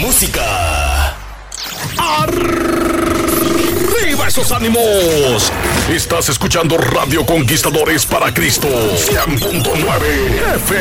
música. ¡Arriba esos ánimos! Estás escuchando Radio Conquistadores para Cristo 100.9 FM.